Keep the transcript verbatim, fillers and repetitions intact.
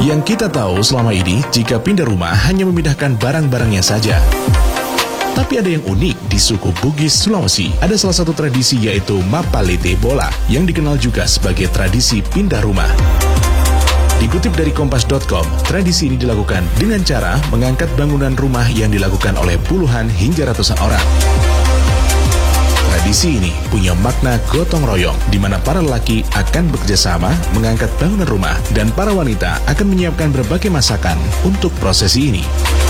Yang kita tahu selama ini, jika pindah rumah hanya memindahkan barang-barangnya saja. Tapi ada yang unik di suku Bugis, Sulawesi. Ada salah satu tradisi yaitu Mapalete Bola, yang dikenal juga sebagai tradisi pindah rumah. Dikutip dari kompas titik com, tradisi ini dilakukan dengan cara mengangkat bangunan rumah yang dilakukan oleh puluhan hingga ratusan orang. Tradisi ini punya makna gotong royong, di mana para lelaki akan bekerja sama mengangkat bangunan rumah dan para wanita akan menyiapkan berbagai masakan untuk prosesi ini.